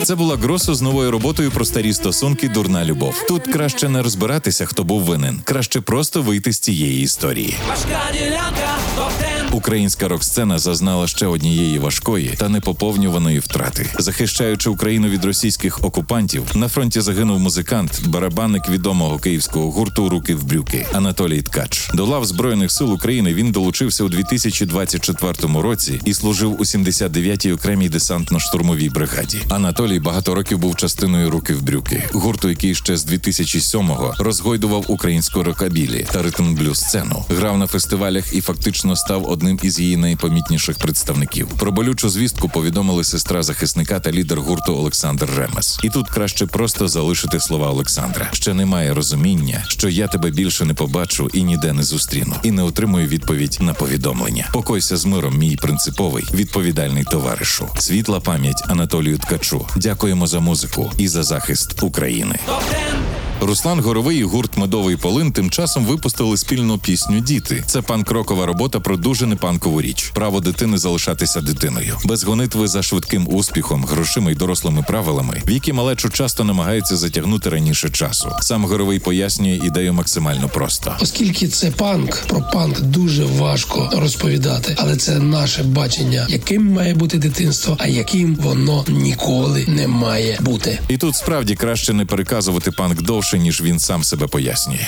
Це була Гросу з новою роботою про старі стосунки «Дурна любов». Тут краще не розбиратися, хто був винен. Краще просто вийти з цієї історії. Українська рок-сцена зазнала ще однієї важкої та непоповнюваної втрати. Захищаючи Україну від російських окупантів, на фронті загинув музикант, барабанник відомого київського гурту «Руки в брюки» Анатолій Ткач. До лав Збройних сил України він долучився у 2024 році і служив у 79-й окремій десантно-штурмовій бригаді. Анатолій багато років був частиною «Руки в брюки», гурту, який ще з 2007-го розгойдував українську рокабілі та ритм-блюз-сцену. Грав на фестивалях і фактично став одним із її найпомітніших представників. Про болючу звістку повідомили сестра захисника та лідер гурту Олександр Ремес. І тут краще просто залишити слова Олександра. Ще немає розуміння, що я тебе більше не побачу і ніде не зустріну. І не отримую відповідь на повідомлення. Покойся з миром, мій принциповий, відповідальний товаришу. Світла пам'ять Анатолію Ткачу. Дякуємо за музику і за захист України. Руслан Горовий і гурт «Медовий полин» тим часом випустили спільну пісню «Діти». Це панк-рокова робота про дуже непанкову річ – право дитини залишатися дитиною. Без гонитви за швидким успіхом, грошима й дорослими правилами, в які малечу часто намагаються затягнути раніше часу. Сам Горовий пояснює ідею максимально просто. Оскільки це панк, про панк дуже важко розповідати, але це наше бачення, яким має бути дитинство, а яким воно ніколи не має бути. І тут справді краще не переказувати панк довше, ніж він сам себе пояснює.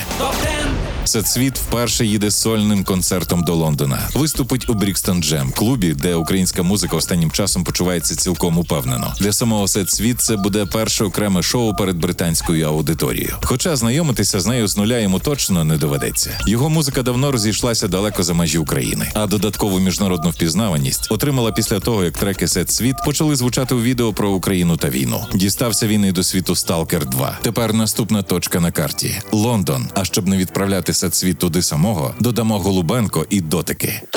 Сет Світ вперше їде сольним концертом до Лондона. Виступить у Брікстон Джем, клубі, де українська музика останнім часом почувається цілком упевнено. Для самого Сет Світ це буде перше окреме шоу перед британською аудиторією. Хоча знайомитися з нею з нуля йому точно не доведеться. Його музика давно розійшлася далеко за межі України, а додаткову міжнародну впізнаваність отримала після того, як треки Сет Світ почали звучати у відео про Україну та війну. Дістався він і до світу «Сталкер 2». Тепер наступна точка на карті – Лондон. А щоб не відправляти Сет Світ туди самого, додамо Голубенко і дотики.